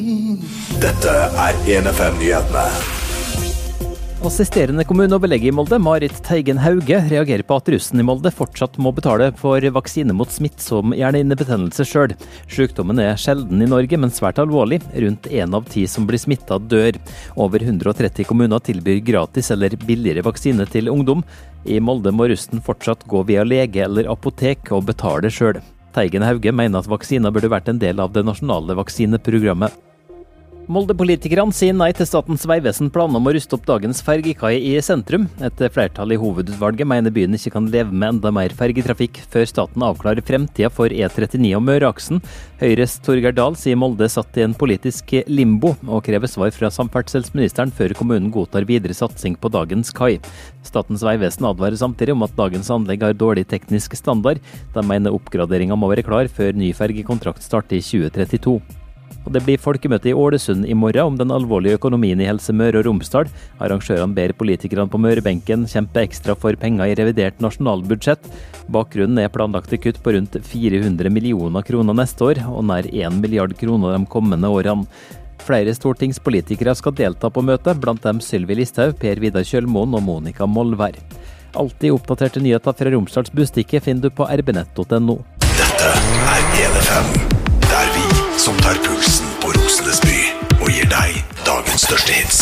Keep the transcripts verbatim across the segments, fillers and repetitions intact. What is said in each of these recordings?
Dette er en F M-nyhetene. Assisterende kommuneoverlege i Molde, Marit Teigen Hauge, reagerer på at russen i Molde fortsatt må betale for vaksine mot smittsom hjernehinnebetennelse selv. Sykdommen er sjelden i Norge, men svært alvorlig. Rundt en av ti som blir smittet dør. Over hundre og tretti kommuner tilbyr gratis eller billigere vaksine til ungdom. I Molde må russen fortsatt gå via lege eller apotek og betale selv. Teigen Hauge mener at vaksiner burde vært en del av det nasjonale vaksineprogrammet. Molde-politikerne sier nei til Statens vegvesen planer om å ruste opp dagens fergekai i sentrum. Et flertall i hovedutvalget mener byen ikke kan leve med enda mer fergetrafikk før staten avklarer fremtida for E trettini og Møreaksen. Høyres Torgeir Dahl sier Molde satt i en politisk limbo, og krever svar fra samferdselsministeren før kommunen godtar videre satsing på dagens kai. Statens vegvesen advarer samtidig om at dagens anlegg har dårlig teknisk standard. De mener oppgraderinga må være klar før ny fergekontrakt starter i tjue trettito. Og det blir folkemøte i Ålesund i morgen om den alvorlige økonomien i Helse Møre og Romsdal. Arrangørene ber politikerne på Mørebenken kjempe ekstra for penger i revidert nasjonalbudsjett. Bakgrunnen er planlagte kutt på rundt fire hundre millioner kroner neste år, og nær en milliard kroner de kommende årene. Flere stortingspolitikere skal delta på møtet, blant dem Sylvi Listhaug, Per Vidar Kjølmoen og Monica Molvær. Alltid oppdaterte nyheter fra Romsdals Bustikke finner du på r b nett punktum no. Dette er en F M, der vi som tar pulsen på Rosenes by og gir deg dagens største hits.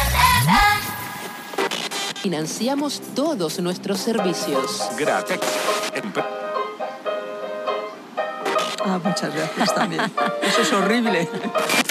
Financiamos todos nuestros servicios. Gracias. Ah, muchas gracias también. Eso es horrible.